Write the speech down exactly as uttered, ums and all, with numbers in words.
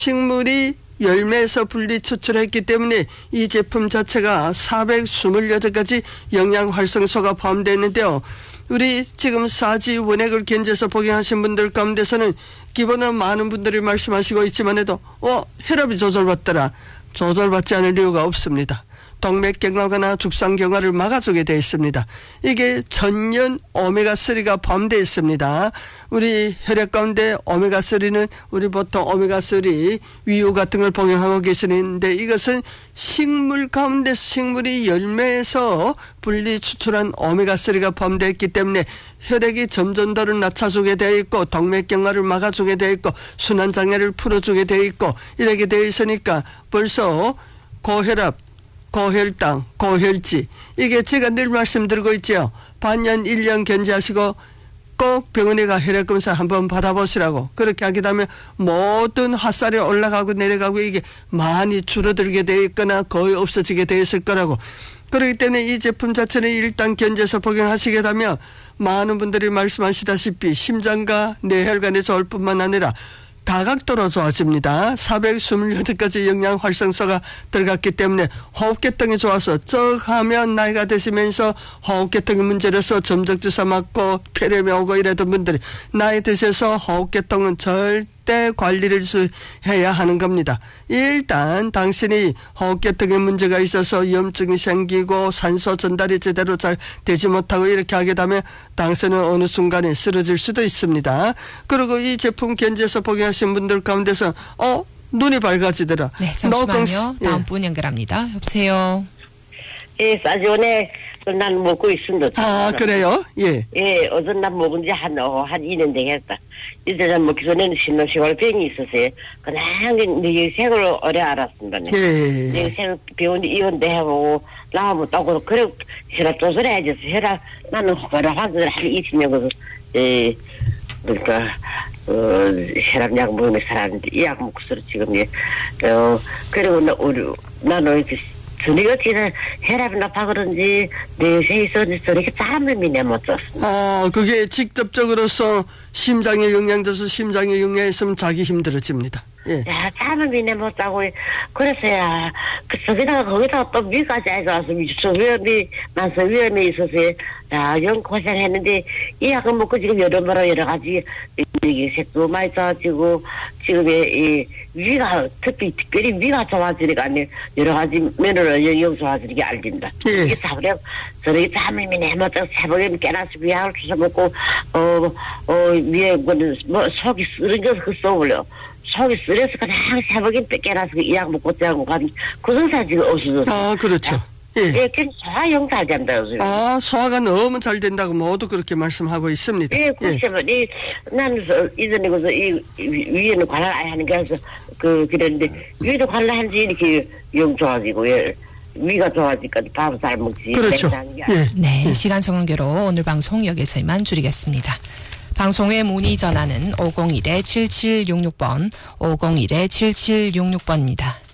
식물이 열매에서 분리 추출했기 때문에 이 제품 자체가 사백이십팔 가지 영양 활성소가 포함되어 있는데요. 우리 지금 사지 원액을 견제해서 복용하신 분들 가운데서는 기본은 많은 분들이 말씀하시고 있지만 해도 어 혈압이 조절받더라. 조절받지 않을 이유가 없습니다. 동맥경화나 죽상경화를 막아주게 되어 있습니다. 이게 천연 오메가삼가 포함되어 있습니다. 우리 혈액 가운데 오메가삼은 우리 보통 오메가삼 위유 같은 걸 복용하고 계시는데 이것은 식물 가운데 식물이 열매에서 분리 추출한 오메가삼가 포함되어 있기 때문에 혈액이 점전도를 낮춰주게 되어 있고 동맥경화를 막아주게 되어 있고 순환장애를 풀어주게 되어 있고 이렇게 되어 있으니까 벌써 고혈압, 고혈당, 고혈脂 이게 제가 늘 말씀드리고 있죠. 반년, 일 년 견제하시고 꼭 병원에 가 혈액검사 한번 받아보시라고. 그렇게 하게 되면 모든 핫살이 올라가고 내려가고 이게 많이 줄어들게 되어 있거나 거의 없어지게 되어 있을 거라고. 그렇기 때문에 이 제품 자체는 일단 견제해서 복용하시게 되면 많은 분들이 말씀하시다시피 심장과 뇌혈관에 좋을 뿐만 아니라 다각도로 좋아집니다. 사백이십팔 가지 영양 활성소가 들어갔기 때문에 호흡계통이 좋아서 쩍 하면 나이가 드시면서 호흡계통이 문제라서 점적주사 맞고 폐렴이 오고 이러던 분들이 나이 드셔서 호흡계통은 절대 관리를 해야 하는 겁니다. 일단 당신이 호흡계통에 문제가 있어서 염증이 생기고 산소 전달이 제대로 잘 되지 못하고 이렇게 하게 되면 당신은 어느 순간에 쓰러질 수도 있습니다. 그리고 이 제품 견제해서 복용하신 분들 가운데서 어 눈이 밝아지더라. 네, 잠시만요. 다음 예. 분 연결합니다. 여보세요. 예, 사전에 난 먹고 있습니다. 아, 그래요? 예. 예, 어제 난 먹은 지 한, 어, 한 이 년 되겠다. 이제 난 먹기 전에는 신노시골병이 있었어요. 그냥 네 색을 오래 알았습니다. 네. 예. 네 색 병원 입원대 하고 나오면 또 그래, 그래, 혈압 조절해야지. 혈압, 나는 혈압 환자들 한 이십 년 그, 예, 그러니까, 어, 혈압약 먹으며 살았는데, 이 약 먹고서 지금, 예, 어, 그리고 나, 우리, 나는 이렇게 저녁에 어찌나 혈압이 높아 그런지 뇌세에 있었는지 저렇게 땀을 미내 못 줬습니다. 아, 그게 직접적으로서 심장에 영향 줘서 심장에 영향이 있으면 자기 힘들어집니다. 예. 야, 땀을 미내 못 자고 그래서야 그 저기다가 거기다가 또 위까지 해서 저 위험이 나서 위험이 있어서 야, 영 고생했는데 이 약을 먹고 지금 여러모로 여러 가지 이게 색도 많이 좋아지고 지금 이 위가 특히 특별히 위가 좋아지니까 여러 가지 면으로 영 좋아지는 게 알린다. 예. 이게 사버려 저렇게 땀을 미내 못 자고 새벽에 깨나서 위약을 주워 먹고 어 어 위에 그는 뭐 속이 쓰는 거그 쏘올려. 속이 쓰려서 그냥 새벽에 깨나서 이 약 먹고 자고 가는 그 정사 지금 없어졌어. 아, 그렇죠. 예. 예, 그냥 소화용 잘 된다, 요즘. 아, 소화가 너무 잘 된다고 모두 그렇게 말씀하고 있습니다. 예, 그렇지만, 예. 이, 나는, 이전에, 그래서, 이, 위에는 관할 안 하는 게 아니라, 그, 그랬는데, 위에도 관할하는지 이렇게 영 좋아지고, 예. 위가 좋아지니까 밥을 잘 먹지. 그렇죠. 예. 네, 예. 시간 성관계로 오늘 방송 여기서 이만 줄이겠습니다. 방송에 문의 전화는 오공일 칠칠육육 번, 오공일 칠칠육육 번입니다.